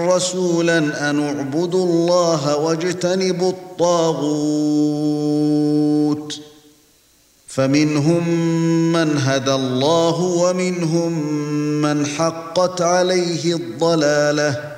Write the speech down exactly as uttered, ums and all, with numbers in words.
رسولا أن اعبدوا الله واجتنبوا الطاغوت فمنهم من هدى الله ومنهم من حقت عليه الضلالة